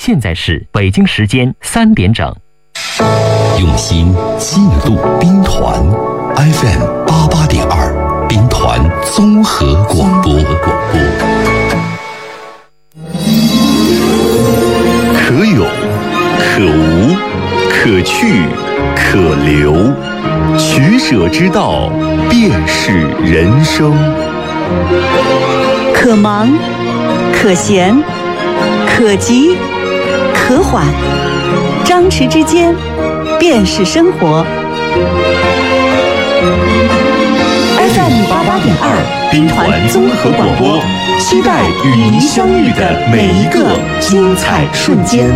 现在是北京时间3点整。 用心记录兵团 FM88.2兵团综合广播。可有可无，可去可留，取舍之道便是人生。 可忙可闲可急可缓，张弛之间便是生活。FM88.2兵团综合广播，期待与您相遇的每一个精彩瞬间。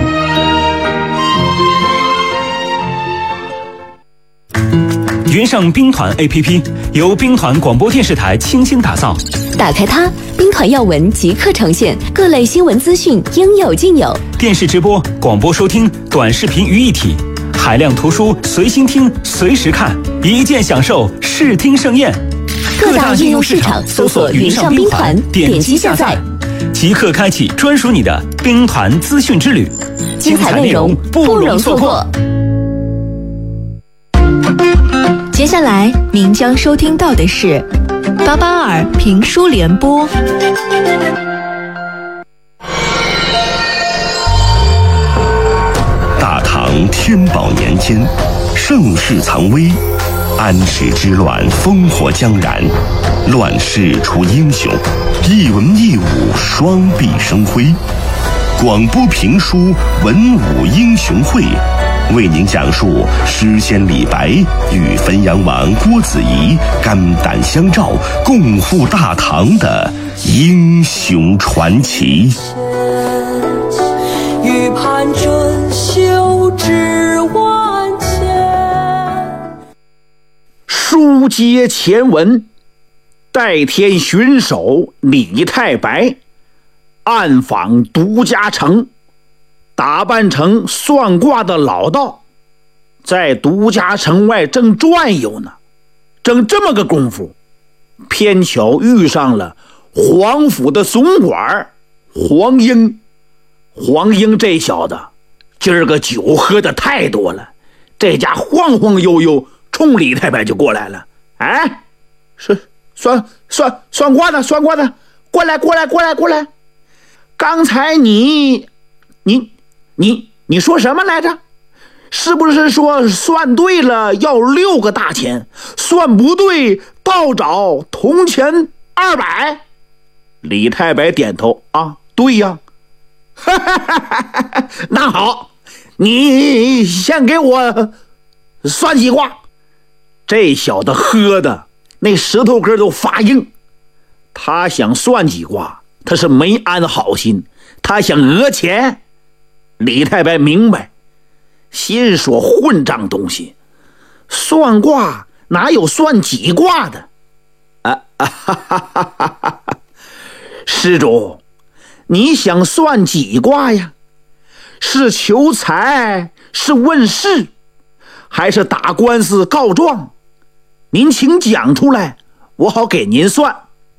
云上兵团 APP 由兵团广播电视台倾心打造， 打开它，兵团要闻即刻呈现，各类新闻资讯应有尽有， 电视直播、广播收听、短视频于一体，海量图书随心听随时看，一键享受视听盛宴。 各大应用市场搜索云上兵团，点击下载， 即刻开启专属你的兵团资讯之旅， 精彩内容不容错过。接下来您将收听到的是882评书联播。 大唐天宝年间，盛世藏危，安史之乱烽火将燃，乱世出英雄，一文一武双璧生辉。广播评书文武英雄会，为您讲述诗仙李白与汾阳王郭子仪肝胆相照，共赴大唐的英雄传奇。 欲攀春秋之万千。 书接前文，代天巡守李太白暗访独家城，打扮成算卦的老道，在独家城外正转悠呢。正这么个功夫，偏巧遇上了皇府的总管黄英。黄英这小子今儿个酒喝的太多了，这家晃晃悠悠冲李太白就过来了。哎，是算卦的，过来！刚才你说什么来着？是不是说算对了要6个大钱，算不对倒找铜钱200？李太白点头啊，对呀。那好，你先给我算几卦。这小子喝的那石头根都发硬，他想算几卦，他是没安好心，他想讹钱。李太白明白，心说混账东西，算卦哪有算几卦的？施主，你想算几卦呀？是求财，是问事，还是打官司告状？您请讲出来，我好给您算。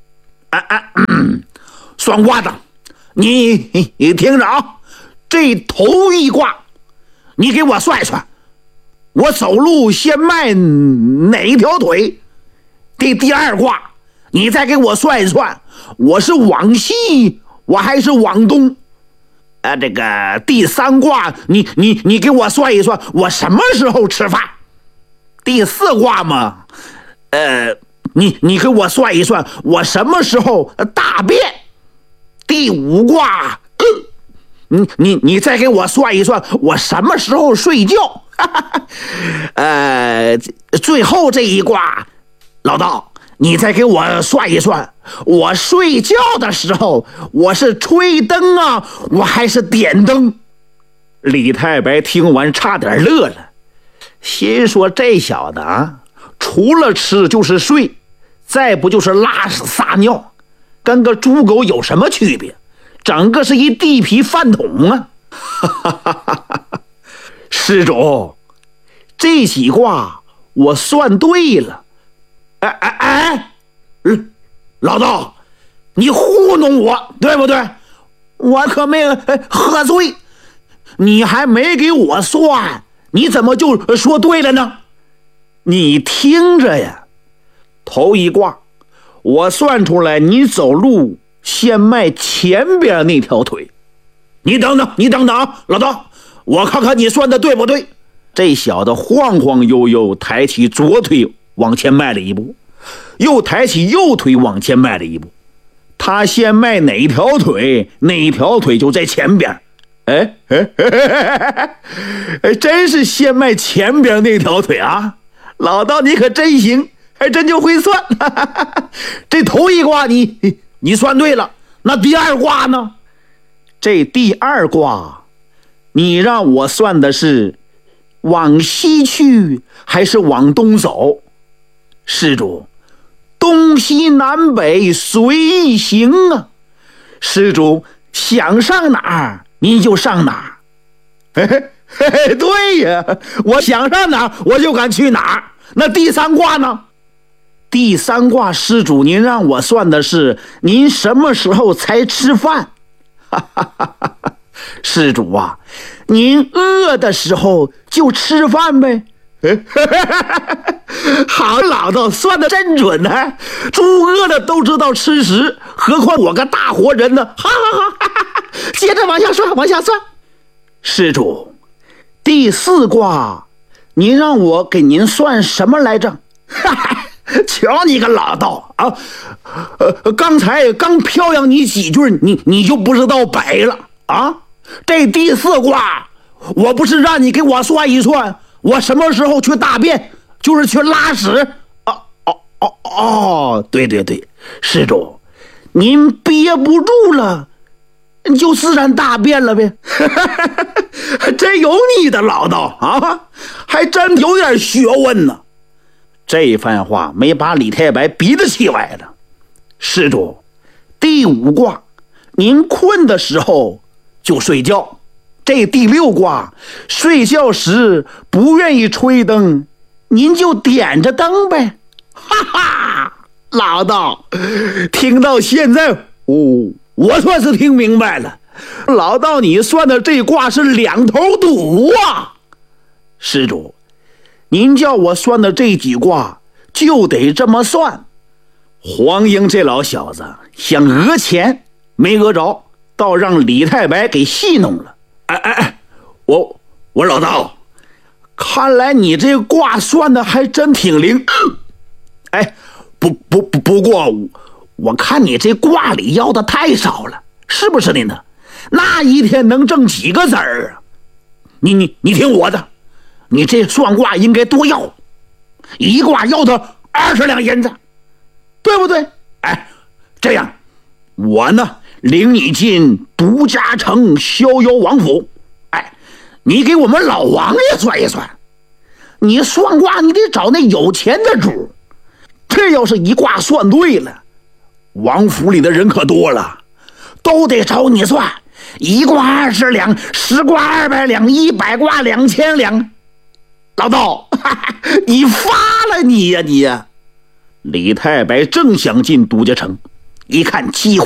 算卦的，你听着啊，这头一卦你给我算一算，我走路先迈哪一条腿？第二卦你再给我算一算，我是往西我还是往东？这个第三卦你给我算一算，我什么时候吃饭？第四卦嘛，你给我算一算，我什么时候大便？第五卦，你再给我算一算，我什么时候睡觉？最后这一卦，老道，你再给我算一算，我睡觉的时候，我是吹灯啊，我还是点灯？李太白听完差点乐了，心说这小子啊，除了吃就是睡，再不就是拉屎撒尿，跟个猪狗有什么区别？整个是一地皮饭桶啊！施主，这几卦我算对了。老道，你糊弄我对不对？我可没喝醉， 你还没给我算，你怎么就说对了呢？你听着呀，头一卦我算出来你走路先迈前边那条腿。你等等啊，老道，我看看你算的对不对。这小子晃晃悠悠抬起左腿往前迈了一步，又抬起右腿往前迈了一步。他先迈哪条腿，哪条腿就在前边。真是先迈前边那条腿啊！老道你可真行，还真就会算。这头一卦你算对了，那第二卦呢？这第二卦你让我算的是往西去还是往东走？施主，东西南北随意行啊，施主想上哪儿您就上哪儿。对呀，我想上哪儿我就敢去哪儿。那第三卦呢？第三卦施主您让我算的是您什么时候才吃饭。施主啊，您饿的时候就吃饭呗。好，老道算得真准呢。猪饿了都知道吃食，何况我个大活人呢？好，接着往下算。施主，第四卦您让我给您算什么来着？瞧你个老道啊！刚才刚飘扬你几句，你就不知道白了啊！这第四卦，我不是让你给我算一算，我什么时候去大便，就是去拉屎。对，施主，您憋不住了，就自然大便了呗。真有你的老道啊，还真有点学问呢。这番话没把李太白逼得气歪了。施主，第五卦您困的时候就睡觉，这第六卦睡觉时不愿意吹灯，您就点着灯呗。哈哈，老道听到现在我算是听明白了。老道你算的这卦是两头堵啊。施主，您叫我算的这几卦就得这么算。黄英这老小子想讹钱没讹着，倒让李太白给戏弄了。我老道，看来你这卦算的还真挺灵。不过我看你这卦里要的太少了，是不是你呢？那一天能挣几个子儿啊？你听我的，你这算卦应该多要，一卦要他20两银子，对不对？这样我呢领你进独家城逍遥王府，你给我们老王爷算一算。你算卦你得找那有钱的主，这要是一卦算对了，王府里的人可多了，都得找你算。一卦20两，10卦200两，100卦2000两。老道，你发了你呀！李太白正想进独家城，一看机会